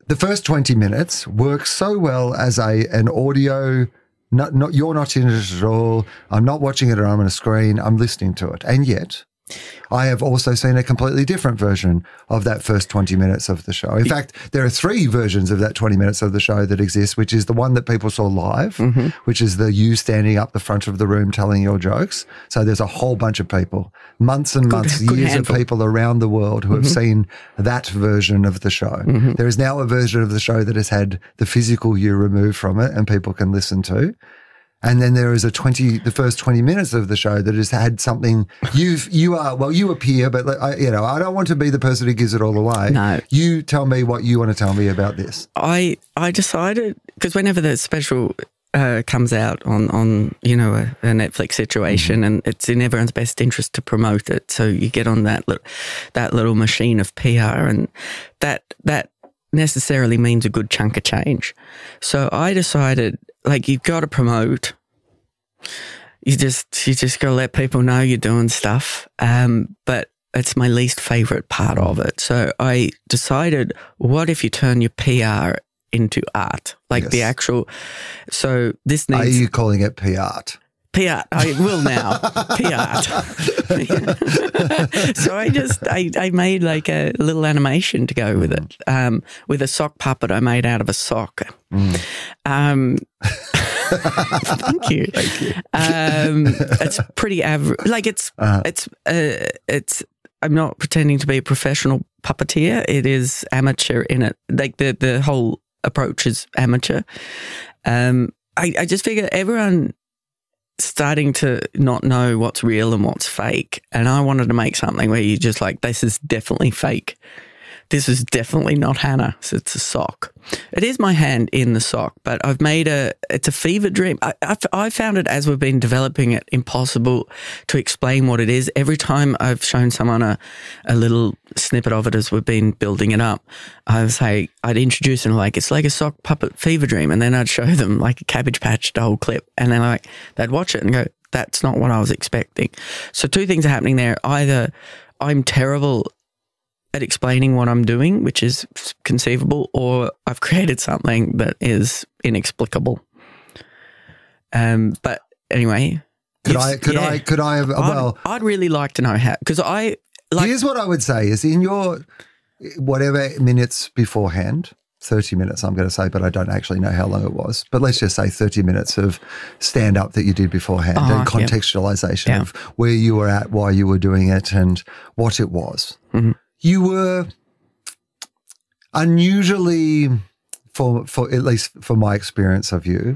the first 20 minutes works so well as an audio. Not you're not in it at all. I'm not watching it on a screen. I'm listening to it. And yet, I have also seen a completely different version of that first 20 minutes of the show. In fact, there are 3 versions of that 20 minutes of the show that exist, which is the one that people saw live, which is you standing up the front of the room telling your jokes. So there's a whole bunch of people, months and months, years of people around the world who have seen that version of the show. There is now a version of the show that has had the physical you removed from it and people can listen to. And then there is the first 20 minutes of the show that has had something you appear, but I don't want to be the person who gives it all away. No. You tell me what you want to tell me about this. I decided, because whenever the special comes out on a Netflix situation, and it's in everyone's best interest to promote it, so you get on that little machine of PR, and that necessarily means a good chunk of change. So I decided, you've got to promote. You just got to let people know you're doing stuff. But it's my least favourite part of it. So I decided, what if you turn your PR into art? The actual. So this needs. Are you calling it PR? PR. I will now. PR. So I made a little animation to go with it, with a sock puppet I made out of a sock. Thank you. Thank you. It's pretty average. It's. I'm not pretending to be a professional puppeteer. It is amateur in it. The whole approach is amateur. I just figure everyone starting to not know what's real and what's fake. And I wanted to make something where you just this is definitely fake. This is definitely not Hannah. So it's a sock. It is my hand in the sock, but I've made it's a fever dream. I found it, as we've been developing it, impossible to explain what it is. Every time I've shown someone a little snippet of it as we've been building it up, I'd introduce them it's like a sock puppet fever dream. And then I'd show them a Cabbage Patch Doll clip. And then they'd watch it and go, that's not what I was expecting. So 2 things are happening there. Either I'm terrible at explaining what I'm doing, which is conceivable, or I've created something that is inexplicable. But anyway, I'd really like to know how, because here's what I would say is, in your whatever minutes beforehand, 30 minutes I'm going to say, but I don't actually know how long it was, but let's just say 30 minutes of stand-up that you did beforehand, and contextualization of where you were at, why you were doing it, and what it was. You were unusually, for at least for my experience of you,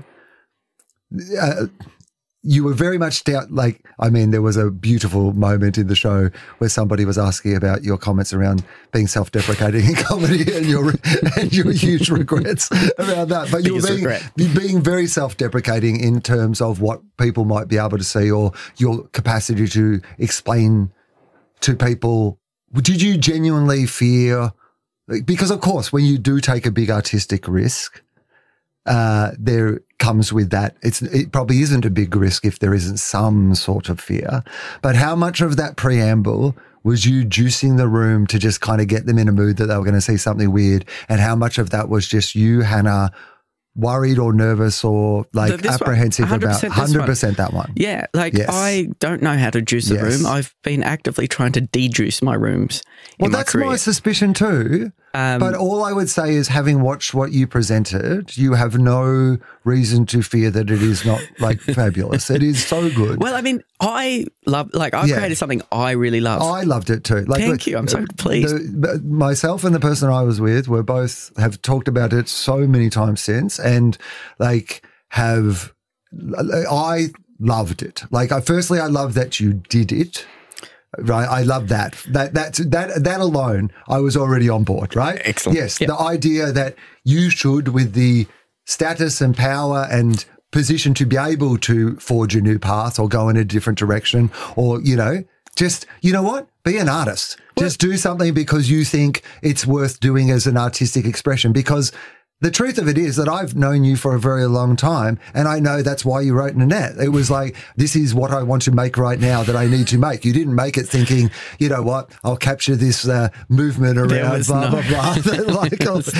you were very much there was a beautiful moment in the show where somebody was asking about your comments around being self-deprecating in comedy and your huge regrets around that. But you were being very self-deprecating in terms of what people might be able to see, or your capacity to explain to people. Did you genuinely fear, because of course when you do take a big artistic risk, there comes with that, it probably isn't a big risk if there isn't some sort of fear, but how much of that preamble was you juicing the room to just kind of get them in a mood that they were going to see something weird, and how much of that was just you, Hannah, worried or nervous or apprehensive about 100% that one? Yeah, I don't know how to juice a room. I've been actively trying to de-juice my rooms. Well, that's my suspicion too. But all I would say is, having watched what you presented, you have no reason to fear that it is not fabulous. It is so good. Well, I mean, I love, I've created something I really love. I loved it too. Thank you. I'm so pleased. Myself and the person I was with have talked about it so many times since, and I loved it. Firstly, I love that you did it. Right, I love that. That alone, I was already on board. Right, excellent. Yes, the idea that you should, with the status and power and position to be able to forge a new path or go in a different direction, or just be an artist. Just do something because you think it's worth doing as an artistic expression. Because the truth of it is that I've known you for a very long time, and I know that's why you wrote Nanette. It was this is what I want to make right now that I need to make. You didn't make it thinking, you know what, I'll capture this movement around blah, blah, blah.